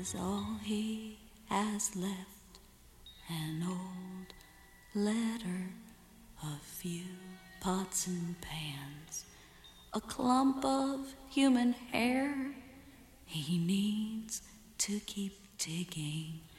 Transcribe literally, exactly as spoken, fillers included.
is all he has left, an old letter, a few pots and pans, a clump of human hair he needs to keep digging